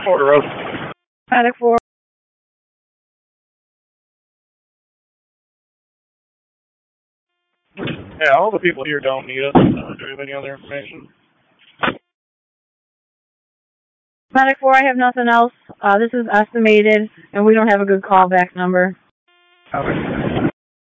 Order of. Medic 4. Yeah, all the people here don't need us. Do you have any other information? Medic 4, I have nothing else. This is estimated, and we don't have a good callback number. Okay.